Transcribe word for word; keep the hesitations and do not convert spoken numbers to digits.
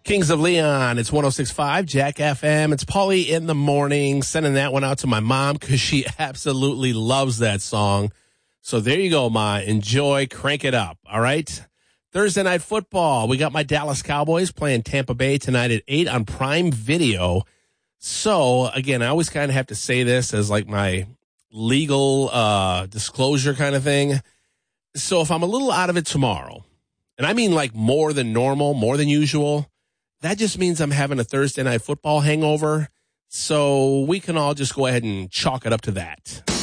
Kings of Leon, it's one oh six point five Jack F M. It's Paulie in the morning, sending that one out to my mom because she absolutely loves that song. So there you go, Ma. Enjoy, crank it up, all right? Thursday Night Football. We got my Dallas Cowboys playing Tampa Bay tonight at eight on Prime Video. So, again, I always kind of have to say this as like my legal uh, disclosure kind of thing. So if I'm a little out of it tomorrow, and I mean like more than normal, more than usual, that just means I'm having a Thursday Night Football hangover. So we can all just go ahead and chalk it up to that.